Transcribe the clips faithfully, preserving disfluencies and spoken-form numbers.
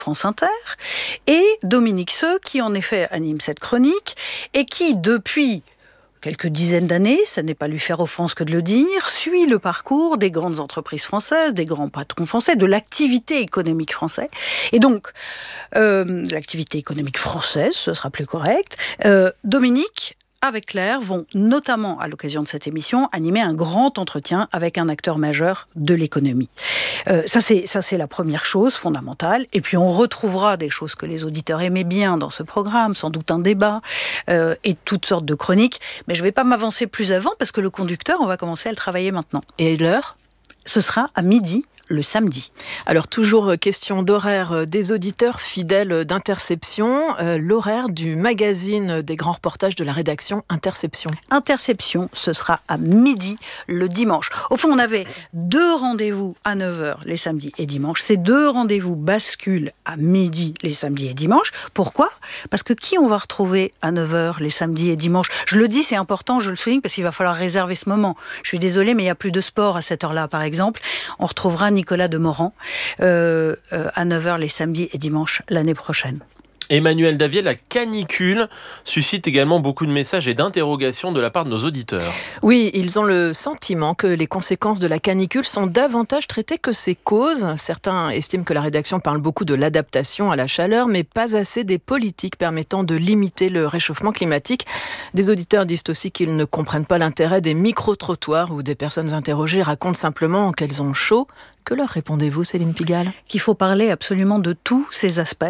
France Inter, et Dominique Seux, qui en effet anime cette chronique, et qui, depuis quelques dizaines d'années, ça n'est pas lui faire offense que de le dire, suit le parcours des grandes entreprises françaises, des grands patrons français, de l'activité économique française. Et donc, euh, l'activité économique française, ce sera plus correct, euh, Dominique avec Claire, vont notamment, à l'occasion de cette émission, animer un grand entretien avec un acteur majeur de l'économie. Euh, ça, c'est, ça, c'est la première chose fondamentale. Et puis, on retrouvera des choses que les auditeurs aimaient bien dans ce programme, sans doute un débat euh, et toutes sortes de chroniques. Mais je ne vais pas m'avancer plus avant, parce que le conducteur, on va commencer à le travailler maintenant. Et l'heure ? Ce sera à midi. Le samedi. Alors, toujours question d'horaire des auditeurs fidèles d'Interception, euh, l'horaire du magazine des grands reportages de la rédaction Interception. Interception, ce sera à midi le dimanche. Au fond, on avait deux rendez-vous à neuf heures les samedis et dimanches. Ces deux rendez-vous basculent à midi les samedis et dimanches. Pourquoi ? Parce que qui on va retrouver à neuf heures les samedis et dimanches ? Je le dis, c'est important, je le souligne, parce qu'il va falloir réserver ce moment. Je suis désolée, mais il n'y a plus de sport à cette heure-là, par exemple. On retrouvera Nicolas Demorand euh, euh, à neuf heures les samedis et dimanches l'année prochaine. Emmanuel Davier, la canicule suscite également beaucoup de messages et d'interrogations de la part de nos auditeurs. Oui, ils ont le sentiment que les conséquences de la canicule sont davantage traitées que ses causes. Certains estiment que la rédaction parle beaucoup de l'adaptation à la chaleur, mais pas assez des politiques permettant de limiter le réchauffement climatique. Des auditeurs disent aussi qu'ils ne comprennent pas l'intérêt des micro-trottoirs où des personnes interrogées racontent simplement qu'elles ont chaud. Que leur répondez-vous, Céline Pigalle ? Qu'il faut parler absolument de tous ces aspects,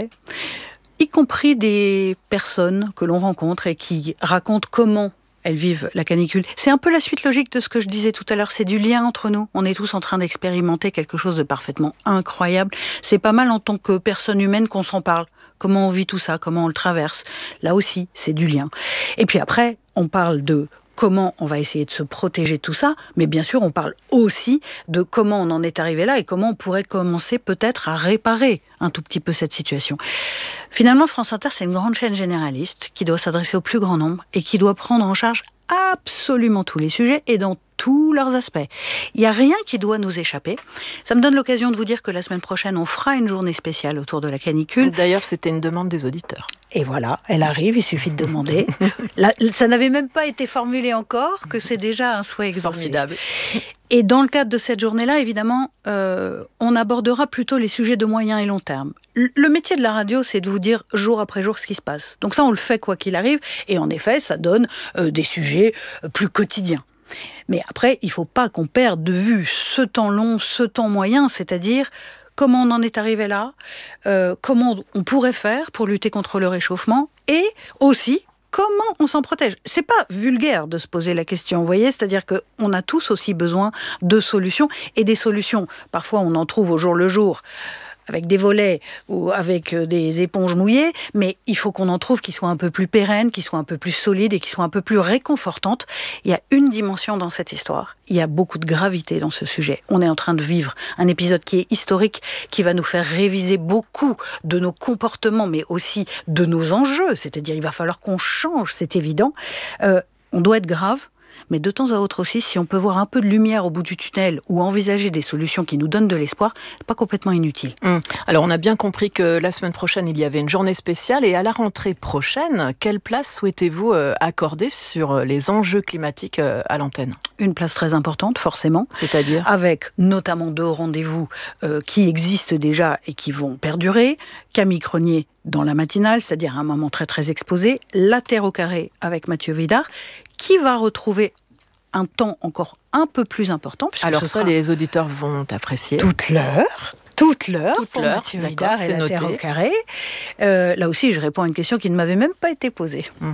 y compris des personnes que l'on rencontre et qui racontent comment elles vivent la canicule. C'est un peu la suite logique de ce que je disais tout à l'heure, c'est du lien entre nous. On est tous en train d'expérimenter quelque chose de parfaitement incroyable. C'est pas mal en tant que personne humaine qu'on s'en parle. Comment on vit tout ça, comment on le traverse. Là aussi, c'est du lien. Et puis après, on parle de comment on va essayer de se protéger de tout ça, mais bien sûr, on parle aussi de comment on en est arrivé là et comment on pourrait commencer peut-être à réparer un tout petit peu cette situation. Finalement, France Inter, c'est une grande chaîne généraliste qui doit s'adresser au plus grand nombre et qui doit prendre en charge absolument tous les sujets et dans tous leurs aspects. Il n'y a rien qui doit nous échapper. Ça me donne l'occasion de vous dire que la semaine prochaine, on fera une journée spéciale autour de la canicule. D'ailleurs, c'était une demande des auditeurs. Et voilà, elle arrive, il suffit de demander. Là, ça n'avait même pas été formulé encore, que c'est déjà un souhait exaucé. Formidable. Et dans le cadre de cette journée-là, évidemment, euh, on abordera plutôt les sujets de moyen et long terme. Le métier de la radio, c'est de vous dire jour après jour ce qui se passe. Donc ça, on le fait quoi qu'il arrive. Et en effet, ça donne euh, des sujets plus quotidiens. Mais après, il ne faut pas qu'on perde de vue ce temps long, ce temps moyen, c'est-à-dire comment on en est arrivé là, euh, comment on pourrait faire pour lutter contre le réchauffement, et aussi comment on s'en protège. C'est pas vulgaire de se poser la question, vous voyez, c'est-à-dire qu'on a tous aussi besoin de solutions, et des solutions, parfois on en trouve au jour le jour, avec des volets ou avec des éponges mouillées, mais il faut qu'on en trouve qui soient un peu plus pérennes, qui soient un peu plus solides et qui soient un peu plus réconfortantes. Il y a une dimension dans cette histoire, il y a beaucoup de gravité dans ce sujet. On est en train de vivre un épisode qui est historique, qui va nous faire réviser beaucoup de nos comportements, mais aussi de nos enjeux, c'est-à-dire il va falloir qu'on change, c'est évident. Euh, on doit être grave, mais de temps à autre aussi, si on peut voir un peu de lumière au bout du tunnel ou envisager des solutions qui nous donnent de l'espoir, pas complètement inutile. Mmh. Alors, on a bien compris que la semaine prochaine, il y avait une journée spéciale. Et à la rentrée prochaine, quelle place souhaitez-vous accorder sur les enjeux climatiques à l'antenne ? Une place très importante, forcément. C'est-à-dire ? Avec notamment deux rendez-vous euh, qui existent déjà et qui vont perdurer. Camille Cronier dans la matinale, c'est-à-dire un moment très très exposé. La Terre au carré avec Mathieu Vidard, qui va retrouver un temps encore un peu plus important. Alors ça, les auditeurs vont apprécier. Toute l'heure. Toute l'heure, Toute pour l'heure, Mathieu d'accord, Vidard c'est et la noté. Terre au carré. Euh, là aussi, je réponds à une question qui ne m'avait même pas été posée. Hum.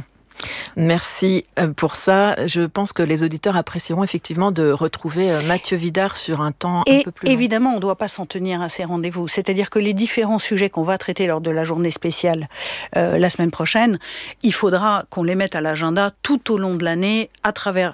Merci pour ça. Je pense que les auditeurs apprécieront effectivement de retrouver Mathieu Vidard sur un temps et un peu plus long. Évidemment, on ne doit pas s'en tenir à ces rendez-vous. C'est-à-dire que les différents sujets qu'on va traiter lors de la journée spéciale euh, la semaine prochaine, il faudra qu'on les mette à l'agenda tout au long de l'année à travers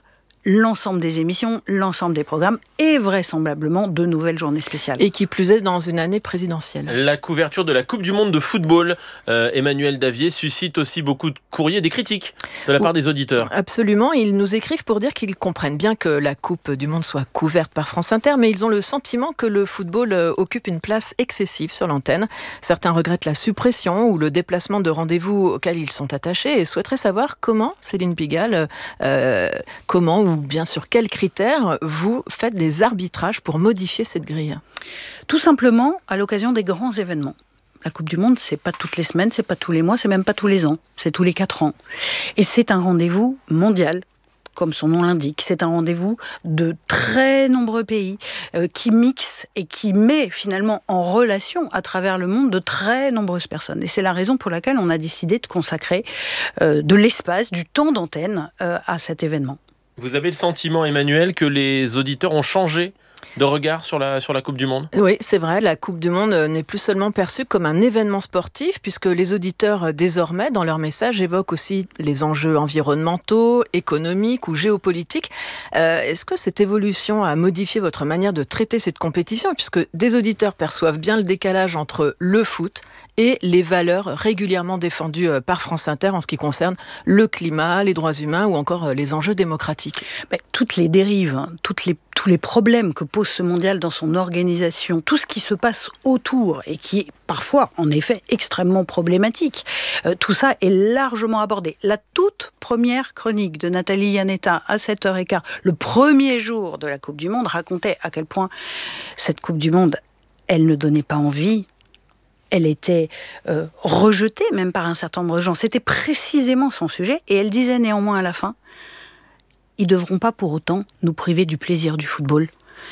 l'ensemble des émissions, l'ensemble des programmes et vraisemblablement de nouvelles journées spéciales. Et qui plus est dans une année présidentielle. La couverture de la Coupe du Monde de football, euh, Emmanuel Davier, suscite aussi beaucoup de courriers, des critiques de la part des auditeurs. Absolument, ils nous écrivent pour dire qu'ils comprennent bien que la Coupe du Monde soit couverte par France Inter, mais ils ont le sentiment que le football occupe une place excessive sur l'antenne. Certains regrettent la suppression ou le déplacement de rendez-vous auxquels ils sont attachés et souhaiteraient savoir comment, Céline Pigalle, euh, comment ou bien sur quels critères vous faites des arbitrages pour modifier cette grille. Tout simplement à l'occasion des grands événements. La Coupe du Monde, c'est pas toutes les semaines, c'est pas tous les mois, c'est même pas tous les ans, c'est tous les quatre ans. Et c'est un rendez-vous mondial, comme son nom l'indique. C'est un rendez-vous de très nombreux pays euh, qui mixent et qui met finalement en relation à travers le monde de très nombreuses personnes. Et c'est la raison pour laquelle on a décidé de consacrer euh, de l'espace, du temps d'antenne euh, à cet événement. Vous avez le sentiment, Emmanuel, que les auditeurs ont changé de regard sur la, sur la Coupe du Monde ? Oui, c'est vrai, la Coupe du Monde n'est plus seulement perçue comme un événement sportif, puisque les auditeurs, désormais, dans leurs messages, évoquent aussi les enjeux environnementaux, économiques ou géopolitiques. Euh, est-ce que cette évolution a modifié votre manière de traiter cette compétition, puisque des auditeurs perçoivent bien le décalage entre le foot et les valeurs régulièrement défendues par France Inter en ce qui concerne le climat, les droits humains ou encore les enjeux démocratiques ? Ben, toutes les dérives, hein, toutes les, tous les problèmes que pose ce mondial dans son organisation, tout ce qui se passe autour et qui est parfois, en effet, extrêmement problématique, euh, tout ça est largement abordé. La toute première chronique de Nathalie Iannetta à sept heures quinze, le premier jour de la Coupe du Monde, racontait à quel point cette Coupe du Monde, elle ne donnait pas envie. Elle était euh, rejetée même par un certain nombre de gens. C'était précisément son sujet. Et elle disait néanmoins à la fin, ils ne devront pas pour autant nous priver du plaisir du football.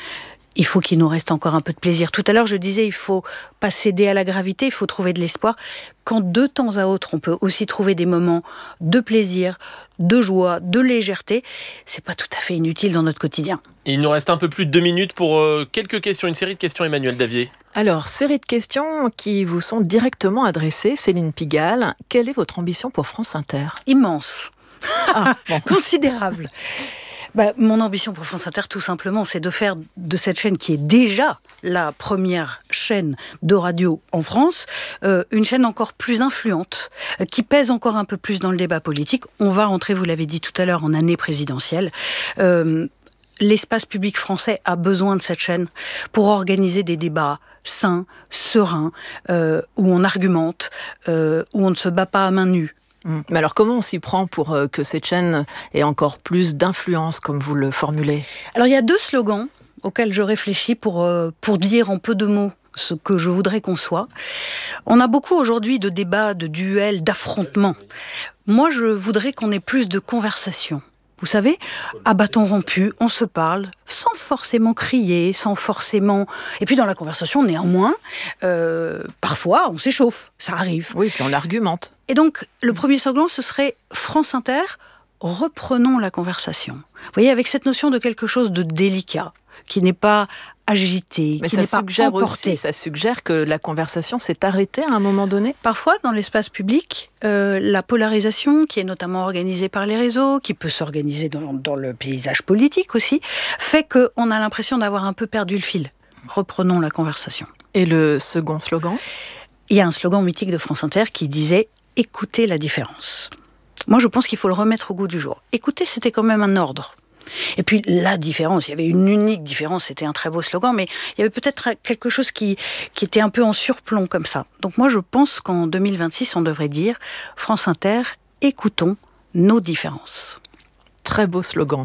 Il faut qu'il nous reste encore un peu de plaisir. Tout à l'heure, je disais, il faut pas céder à la gravité, il faut trouver de l'espoir. Quand de temps à autre, on peut aussi trouver des moments de plaisir, de joie, de légèreté, c'est pas tout à fait inutile dans notre quotidien. Il nous reste un peu plus de deux minutes pour euh, quelques questions, une série de questions, Emmanuel Davier. Alors, série de questions qui vous sont directement adressées. Céline Pigalle, quelle est votre ambition pour France Inter ? Immense. Ah, bon. Considérable. Bah, mon ambition pour France Inter, tout simplement, c'est de faire de cette chaîne qui est déjà la première chaîne de radio en France, euh, une chaîne encore plus influente, euh, qui pèse encore un peu plus dans le débat politique. On va rentrer, vous l'avez dit tout à l'heure, en année présidentielle. Euh, l'espace public français a besoin de cette chaîne pour organiser des débats sains, sereins, euh, où on argumente, euh, où on ne se bat pas à main nue. Mais alors, comment on s'y prend pour euh, que cette chaîne ait encore plus d'influence, comme vous le formulez ? Alors, il y a deux slogans auxquels je réfléchis pour, euh, pour dire en peu de mots ce que je voudrais qu'on soit. On a beaucoup aujourd'hui de débats, de duels, d'affrontements. Moi, je voudrais qu'on ait plus de conversations. Vous savez, à bâton rompu, on se parle sans forcément crier, sans forcément... Et puis dans la conversation, néanmoins, euh, parfois, on s'échauffe, ça arrive. Oui, puis on argumente. Et donc, le premier slogan, ce serait France Inter, reprenons la conversation. Vous voyez, avec cette notion de quelque chose de délicat, qui n'est pas agité, mais qui ça n'est pas suggère emporté. Aussi, ça suggère que la conversation s'est arrêtée à un moment donné. Parfois, dans l'espace public, euh, la polarisation, qui est notamment organisée par les réseaux, qui peut s'organiser dans, dans le paysage politique aussi, fait qu'on a l'impression d'avoir un peu perdu le fil. Reprenons la conversation. Et le second slogan ? Il y a un slogan mythique de France Inter qui disait « Écoutez la différence ». Moi, je pense qu'il faut le remettre au goût du jour. Écoutez, c'était quand même un ordre. Et puis la différence, il y avait une unique différence, c'était un très beau slogan, mais il y avait peut-être quelque chose qui, qui était un peu en surplomb comme ça. Donc moi je pense qu'en deux mille vingt-six, on devrait dire France Inter, écoutons nos différences. Très beau slogan.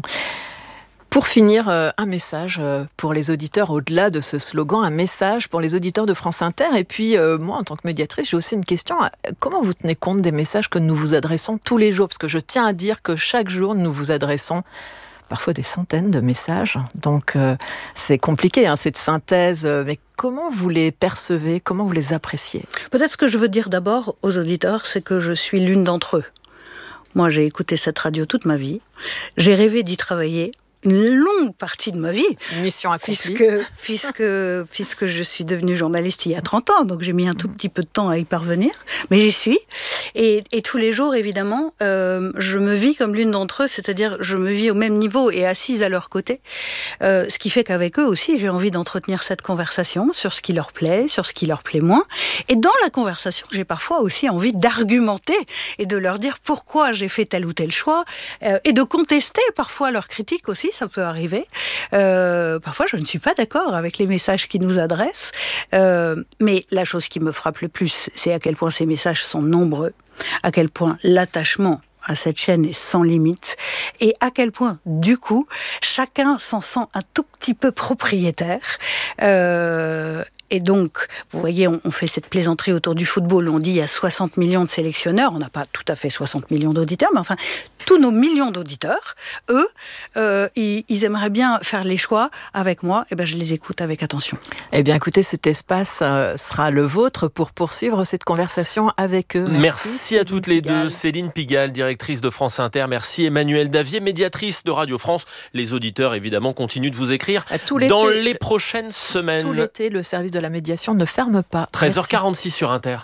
Pour finir, euh, un message euh, pour les auditeurs, au-delà de ce slogan, un message pour les auditeurs de France Inter. Et puis, euh, moi, en tant que médiatrice, j'ai aussi une question. Comment vous tenez compte des messages que nous vous adressons tous les jours ? Parce que je tiens à dire que chaque jour, nous vous adressons parfois des centaines de messages. Donc, euh, c'est compliqué, hein, cette synthèse. Mais comment vous les percevez ? Comment vous les appréciez ? Peut-être ce que je veux dire d'abord aux auditeurs, c'est que je suis l'une d'entre eux. Moi, j'ai écouté cette radio toute ma vie. J'ai rêvé d'y travailler. une longue partie de ma vie. Une mission accomplie. Puisque, puisque, puisque je suis devenue journaliste il y a trente ans, donc j'ai mis un tout petit peu de temps à y parvenir, mais j'y suis. Et, et tous les jours, évidemment, euh, je me vis comme l'une d'entre eux, c'est-à-dire je me vis au même niveau et assise à leur côté, euh, ce qui fait qu'avec eux aussi, j'ai envie d'entretenir cette conversation sur ce qui leur plaît, sur ce qui leur plaît moins. Et dans la conversation, j'ai parfois aussi envie d'argumenter et de leur dire pourquoi j'ai fait tel ou tel choix, euh, et de contester parfois leurs critiques aussi. Ça peut arriver. Euh, parfois, je ne suis pas d'accord avec les messages qu'ils nous adressent. Euh, mais la chose qui me frappe le plus, c'est à quel point ces messages sont nombreux, à quel point l'attachement à cette chaîne est sans limite, et à quel point, du coup, chacun s'en sent un tout petit peu propriétaire. Euh, Et donc, vous voyez, on, on fait cette plaisanterie autour du football. On dit il y a soixante millions de sélectionneurs. On n'a pas tout à fait soixante millions d'auditeurs, mais enfin, tous nos millions d'auditeurs, eux, euh, ils, ils aimeraient bien faire les choix avec moi. Et ben, je les écoute avec attention. Eh bien, écoutez, cet espace euh, sera le vôtre pour poursuivre cette conversation avec eux. Merci, Merci à toutes les Pigalle. deux. Céline Pigalle, directrice de France Inter. Merci Emmanuelle Davier, médiatrice de Radio France. Les auditeurs, évidemment, continuent de vous écrire Tout dans l'été, les prochaines semaines. Tout l'été, le service de la médiation ne ferme pas. treize heures quarante-six sur Inter.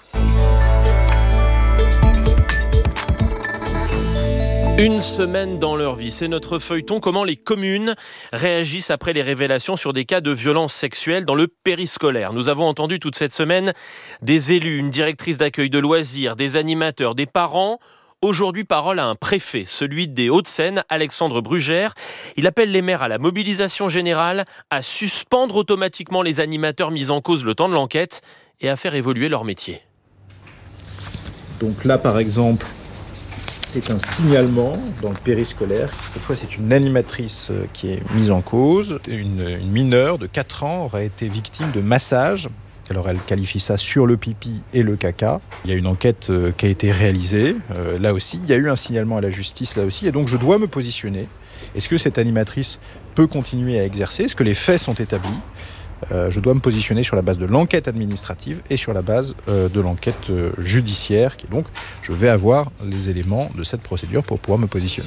Une semaine dans leur vie, c'est notre feuilleton. Comment les communes réagissent après les révélations sur des cas de violences sexuelles dans le périscolaire. Nous avons entendu toute cette semaine des élus, une directrice d'accueil de loisirs, des animateurs, des parents. Aujourd'hui, parole à un préfet, celui des Hauts-de-Seine, Alexandre Brugère. Il appelle les maires à la mobilisation générale, à suspendre automatiquement les animateurs mis en cause le temps de l'enquête et à faire évoluer leur métier. Donc là, par exemple, c'est un signalement dans le périscolaire. Cette fois, c'est une animatrice qui est mise en cause. Une, une mineure de quatre ans aurait été victime de massage. Alors elle qualifie ça sur le pipi et le caca. Il y a une enquête euh, qui a été réalisée, euh, là aussi. Il y a eu un signalement à la justice, là aussi. Et donc je dois me positionner. Est-ce que cette animatrice peut continuer à exercer ? Est-ce que les faits sont établis ? euh, Je dois me positionner sur la base de l'enquête administrative et sur la base euh, de l'enquête euh, judiciaire. Qui, donc, je vais avoir les éléments de cette procédure pour pouvoir me positionner.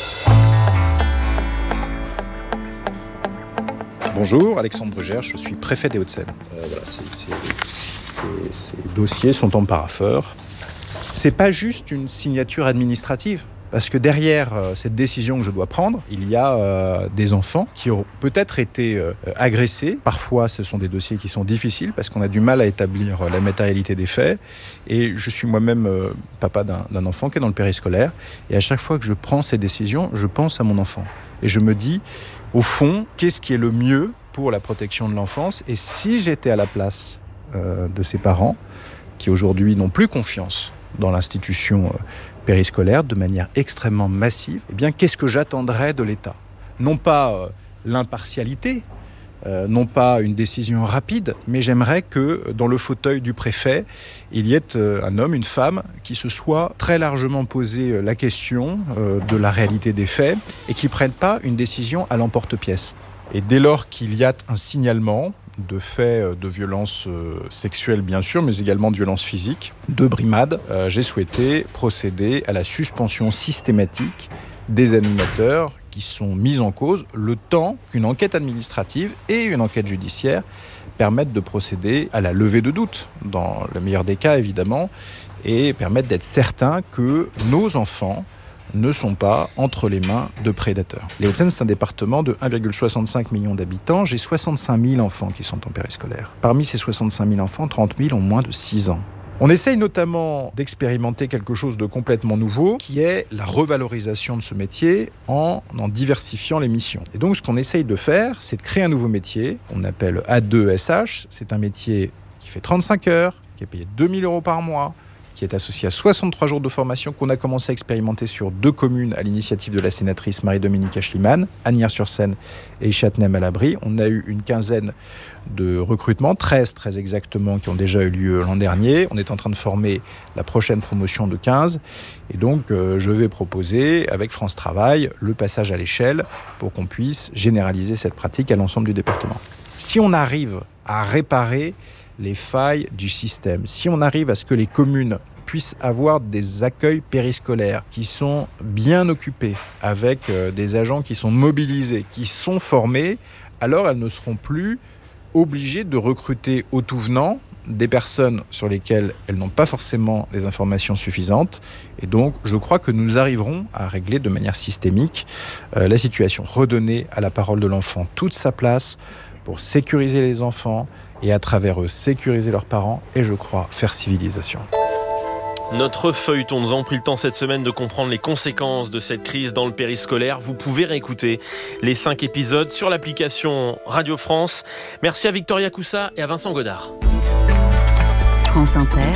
Bonjour, Alexandre Brugère, je suis préfet des Hauts-de-Seine. Euh, voilà, ces, ces, ces, ces dossiers sont en parapheur. C'est pas juste une signature administrative, parce que derrière euh, cette décision que je dois prendre, il y a euh, des enfants qui ont peut-être été euh, agressés. Parfois, ce sont des dossiers qui sont difficiles, parce qu'on a du mal à établir euh, la matérialité des faits. Et je suis moi-même euh, papa d'un, d'un enfant qui est dans le périscolaire. Et à chaque fois que je prends ces décisions, je pense à mon enfant. Et je me dis, au fond, qu'est-ce qui est le mieux pour la protection de l'enfance ? Et si j'étais à la place euh, de ces parents, qui aujourd'hui n'ont plus confiance dans l'institution euh, périscolaire de manière extrêmement massive, eh bien, qu'est-ce que j'attendrais de l'État ? Non pas euh, l'impartialité, euh, non pas une décision rapide, mais j'aimerais que dans le fauteuil du préfet, il y ait euh, un homme, une femme, qui se soit très largement posé euh, la question euh, de la réalité des faits et qui ne prenne pas une décision à l'emporte-pièce. Et dès lors qu'il y a un signalement de faits de violences euh, sexuelles, bien sûr, mais également de violences physiques, de brimades, euh, j'ai souhaité procéder à la suspension systématique des animateurs qui sont mis en cause le temps qu'une enquête administrative et une enquête judiciaire permettent de procéder à la levée de doute, dans le meilleur des cas évidemment, et permettent d'être certains que nos enfants ne sont pas entre les mains de prédateurs. Les Hauts-de-Seine, c'est un département de un virgule soixante-cinq million d'habitants. J'ai soixante-cinq mille enfants qui sont en périscolaire. Parmi ces soixante-cinq mille enfants, trente mille ont moins de six ans. On essaye notamment d'expérimenter quelque chose de complètement nouveau, qui est la revalorisation de ce métier en en diversifiant les missions. Et donc, ce qu'on essaye de faire, c'est de créer un nouveau métier, qu'on appelle A deux S H. C'est un métier qui fait trente-cinq heures, qui est payé deux mille euros par mois, qui est associé à soixante-trois jours de formation qu'on a commencé à expérimenter sur deux communes à l'initiative de la sénatrice Marie-Dominique Aeschlimann, Asnières-sur-Seine et Châtenay-Malabry. On a eu une quinzaine de recrutements, treize très exactement, qui ont déjà eu lieu l'an dernier. On est en train de former la prochaine promotion de quinze. Et donc, euh, je vais proposer, avec France Travail, le passage à l'échelle pour qu'on puisse généraliser cette pratique à l'ensemble du département. Si on arrive à réparer les failles du système, si on arrive à ce que les communes puissent avoir des accueils périscolaires qui sont bien occupés, avec euh, des agents qui sont mobilisés, qui sont formés, alors elles ne seront plus obligées de recruter au tout venant des personnes sur lesquelles elles n'ont pas forcément des informations suffisantes. Et donc, je crois que nous arriverons à régler de manière systémique euh, la situation. Redonner à la parole de l'enfant toute sa place pour sécuriser les enfants et à travers eux sécuriser leurs parents et, je crois, faire civilisation. Notre feuilleton, nous avons pris le temps cette semaine de comprendre les conséquences de cette crise dans le périscolaire. Vous pouvez réécouter les cinq épisodes sur l'application Radio France. Merci à Victoria Coussa et à Vincent Godard. France Inter,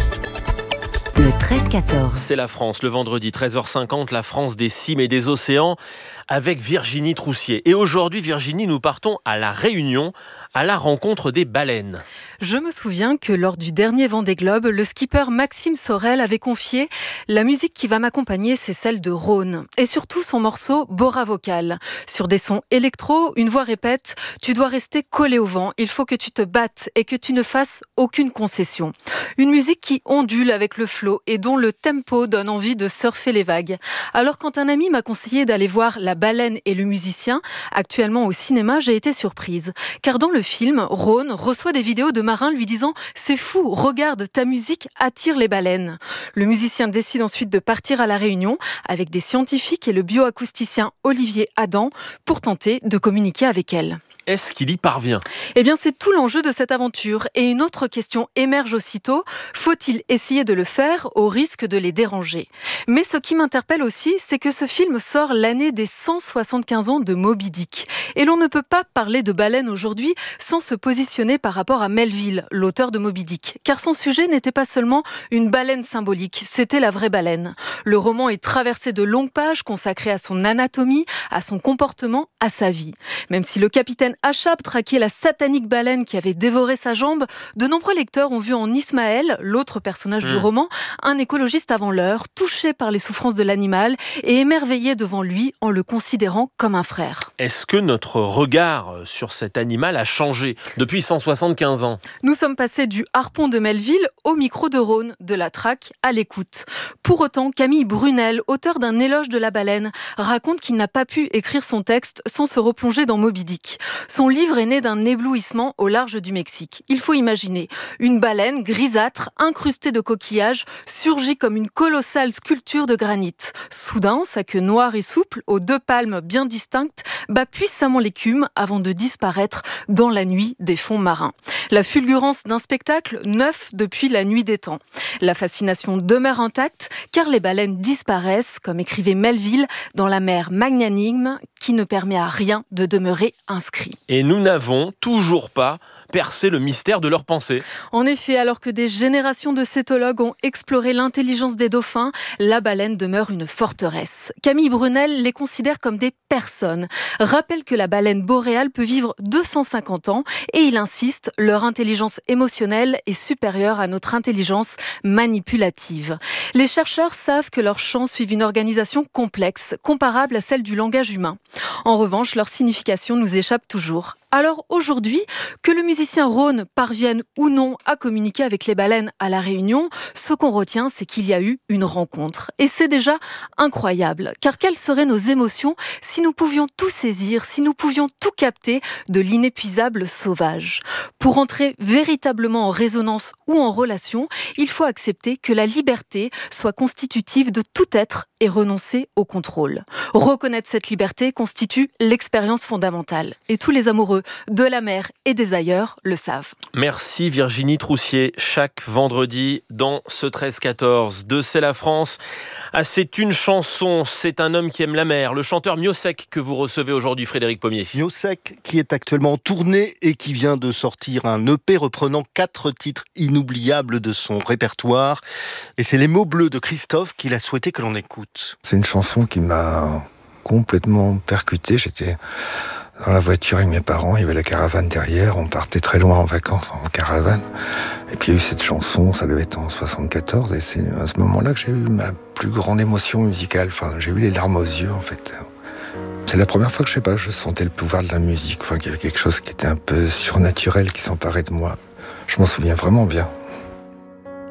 le treize quatorze. C'est la France, le vendredi treize heures cinquante, la France des cimes et des océans, avec Virginie Troussier. Et aujourd'hui, Virginie, nous partons à La Réunion, à la rencontre des baleines. Je me souviens que lors du dernier Vendée Globe, le skipper Maxime Sorel avait confié « La musique qui va m'accompagner, c'est celle de Rhône. » Et surtout son morceau « Bora Vocal ». Sur des sons électro, une voix répète « Tu dois rester collé au vent, il faut que tu te battes et que tu ne fasses aucune concession. » Une musique qui ondule avec le flot et dont le tempo donne envie de surfer les vagues. Alors quand un ami m'a conseillé d'aller voir La Baleine et le musicien, actuellement au cinéma, j'ai été surprise. Car dans le film, Rhône reçoit des vidéos de marins lui disant « C'est fou, regarde, ta musique attire les baleines ». Le musicien décide ensuite de partir à La Réunion avec des scientifiques et le bioacousticien Olivier Adam pour tenter de communiquer avec elles. Est-ce qu'il y parvient ? Eh bien, c'est tout l'enjeu de cette aventure. Et une autre question émerge aussitôt. Faut-il essayer de le faire au risque de les déranger ? Mais ce qui m'interpelle aussi, c'est que ce film sort l'année des cent soixante-quinze ans de Moby Dick. Et l'on ne peut pas parler de baleine aujourd'hui sans se positionner par rapport à Melville, l'auteur de Moby Dick. Car son sujet n'était pas seulement une baleine symbolique, c'était la vraie baleine. Le roman est traversé de longues pages consacrées à son anatomie, à son comportement, à sa vie. Même si le capitaine Achab traquait la satanique baleine qui avait dévoré sa jambe, de nombreux lecteurs ont vu en Ismaël, l'autre personnage mmh. du roman, un écologiste avant l'heure, touché par les souffrances de l'animal et émerveillé devant lui en le considérant comme un frère. Est-ce que notre regard sur cet animal a changé depuis cent soixante-quinze ans ? Nous sommes passés du harpon de Melville au micro de Rhône, de la traque à l'écoute. Pour autant, Camille Brunel, auteur d'un éloge de la baleine, raconte qu'il n'a pas pu écrire son texte sans se replonger dans Moby Dick. Son livre est né d'un éblouissement au large du Mexique. Il faut imaginer une baleine grisâtre, incrustée de coquillages, surgit comme une colossale sculpture de granit. Soudain, sa queue noire et souple, aux deux palmes bien distinctes, bat puissamment l'écume avant de disparaître dans la nuit des fonds marins. La fulgurance d'un spectacle neuf depuis la nuit des temps. La fascination demeure intacte car les baleines disparaissent, comme écrivait Melville, dans la mer magnanime qui ne permet à rien de demeurer inscrit. Et nous n'avons toujours pas percé le mystère de leurs pensées. En effet, alors que des générations de cétologues ont exploré l'intelligence des dauphins, la baleine demeure une forteresse. Camille Brunel les considère comme des personnes. Rappelle que la baleine boréale peut vivre deux cent cinquante ans et il insiste, leur intelligence émotionnelle est supérieure à notre intelligence manipulative. Les chercheurs savent que leurs chants suivent une organisation complexe, comparable à celle du langage humain. En revanche, leur signification nous échappe toujours. Alors aujourd'hui, que le musicien Rhône parvienne ou non à communiquer avec les baleines à La Réunion, ce qu'on retient, c'est qu'il y a eu une rencontre. Et c'est déjà incroyable, car quelles seraient nos émotions si nous pouvions tout saisir, si nous pouvions tout capter de l'inépuisable sauvage ? Pour entrer véritablement en résonance ou en relation, il faut accepter que la liberté soit constitutive de tout être et renoncer au contrôle. Reconnaître cette liberté constitue l'expérience fondamentale. Et tous les amoureux de la mer et des ailleurs le savent. Merci Virginie Troussier. Chaque vendredi dans ce treize quatorze de C'est la France. Ah, c'est une chanson, c'est un homme qui aime la mer. Le chanteur Miossec que vous recevez aujourd'hui, Frédéric Pommier. Miossec qui est actuellement en tournée et qui vient de sortir un E P reprenant quatre titres inoubliables de son répertoire. Et c'est Les mots bleus de Christophe qu'il a souhaité que l'on écoute. C'est une chanson qui m'a complètement percuté. J'étais dans la voiture avec mes parents, il y avait la caravane derrière, on partait très loin en vacances en caravane. Et puis il y a eu cette chanson, ça devait être en soixante-quatorze, et c'est à ce moment-là que j'ai eu ma plus grande émotion musicale. Enfin, j'ai eu les larmes aux yeux, en fait. C'est la première fois que, je sais pas, je sentais le pouvoir de la musique, enfin, qu'il y avait quelque chose qui était un peu surnaturel qui s'emparait de moi. Je m'en souviens vraiment bien.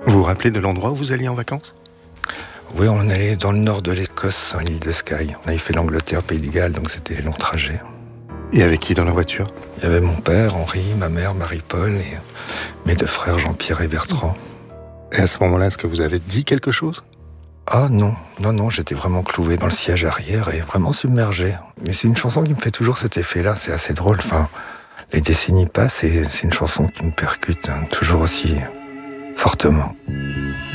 Vous vous rappelez de l'endroit où vous alliez en vacances ? Oui, on allait dans le nord de l'Écosse, à l'île de Skye. On avait fait l'Angleterre, Pays de Galles, donc c'était long trajet. Et avec qui dans la voiture ? Il y avait mon père, Henri, ma mère, Marie-Paul, et mes deux frères, Jean-Pierre et Bertrand. Et à ce moment-là, est-ce que vous avez dit quelque chose ? Ah non, non, non, j'étais vraiment cloué dans le siège arrière et vraiment submergé. Mais c'est une chanson qui me fait toujours cet effet-là, c'est assez drôle. Enfin, les décennies passent et c'est une chanson qui me percute hein, toujours aussi fortement.